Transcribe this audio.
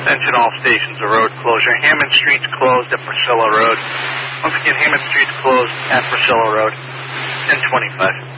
Attention all stations, a road closure. Hammond Street's closed at Priscilla Road. Once again, Hammond Street's closed at Priscilla Road. 1025.